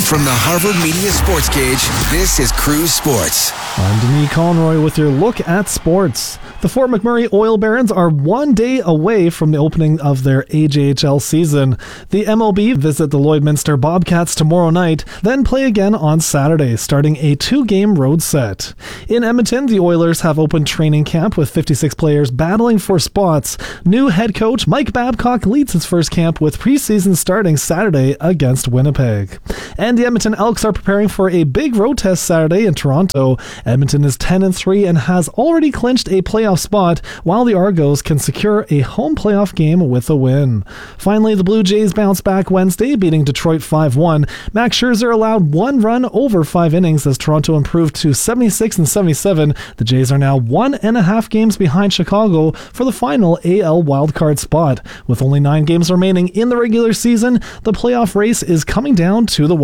From the Harvard Media Sports Cage, this is Cruise Sports. I'm Denis Conroy with your look at sports. The Fort McMurray Oil Barons are 1 day away from the opening of their AJHL season. The MLB visit the Lloydminster Bobcats tomorrow night, then play again on Saturday, starting a 2-game road set. In Edmonton, the Oilers have opened training camp with 56 players battling for spots. New head coach Mike Babcock leads his first camp with preseason starting Saturday against Winnipeg. And the Edmonton Elks are preparing for a big road test Saturday in Toronto. Edmonton is 10-3 and has already clinched a playoff spot, while the Argos can secure a home playoff game with a win. Finally, the Blue Jays bounced back Wednesday, beating Detroit 5-1. Max Scherzer allowed 1 run over 5 innings as Toronto improved to 76-77. The Jays are now 1.5 games behind Chicago for the final AL wildcard spot. With only 9 games remaining in the regular season, the playoff race is coming down to the